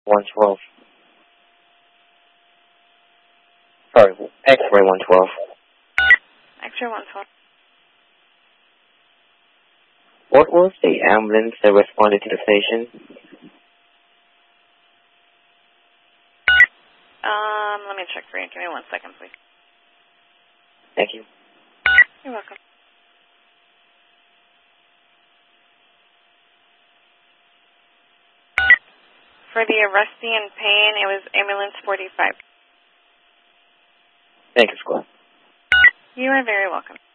112. Sorry, X-ray 112. X-ray 112. What was the ambulance that responded to the station? Let me check for you. Give me 1 second, please. Thank you. You're welcome. For the arrestee in pain, it was ambulance 45. Thank you, Squad. You are very welcome.